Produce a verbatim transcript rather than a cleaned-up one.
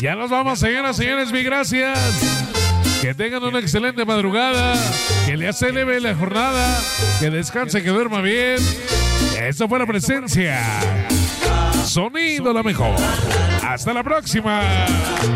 Ya nos vamos, señoras y señores, mil gracias. Que tengan una excelente madrugada, que le acelere la jornada, que descanse, que duerma bien. Esa fue la presencia. Sonido la mejor. Hasta la próxima.